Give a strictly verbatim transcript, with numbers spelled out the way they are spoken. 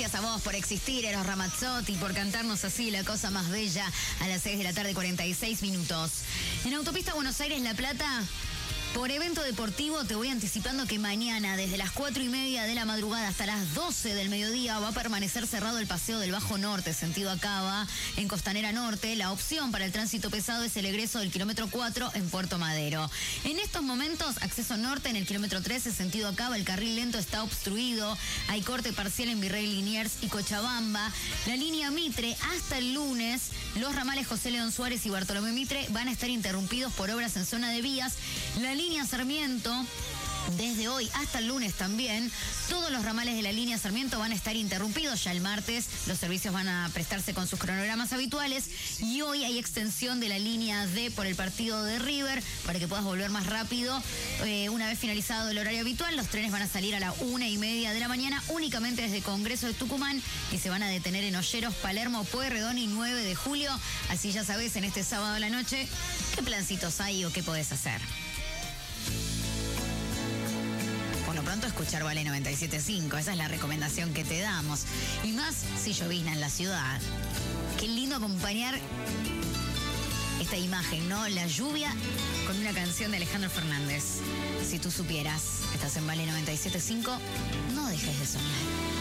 Gracias a vos por existir, Eros Ramazzotti, por cantarnos así la cosa más bella a las seis de la tarde, cuarenta y seis minutos. En Autopista Buenos Aires-La Plata, por evento deportivo, te voy anticipando que mañana, desde las cuatro y media de la madrugada hasta las doce del mediodía, va a permanecer cerrado el paseo del Bajo Norte, sentido Acaba, en Costanera Norte. La opción para el tránsito pesado es el egreso del kilómetro cuatro en Puerto Madero. En estos momentos, acceso norte en el kilómetro trece, sentido Acaba, el carril lento está obstruido. Hay corte parcial en Virrey Liniers y Cochabamba. La línea Mitre, hasta el lunes, los ramales José León Suárez y Bartolomé Mitre van a estar interrumpidos por obras en zona de vías. La línea Sarmiento, desde hoy hasta el lunes también, todos los ramales de la línea Sarmiento van a estar interrumpidos. Ya el martes los servicios van a prestarse con sus cronogramas habituales y hoy hay extensión de la línea D por el partido de River para que puedas volver más rápido. Eh, una vez finalizado el horario habitual, los trenes van a salir a la una y media de la mañana únicamente desde Congreso de Tucumán y se van a detener en Olleros, Palermo, Pueyrredón y nueve de julio. Así ya sabes, en este sábado a la noche, qué plancitos hay o qué podés hacer. Por lo pronto, escuchar Vale noventa y siete punto cinco, esa es la recomendación que te damos. Y más si llovizna en la ciudad. Qué lindo acompañar esta imagen, ¿no? La lluvia con una canción de Alejandro Fernández. Si tú supieras, estás en Vale noventa y siete punto cinco, no dejes de soñar.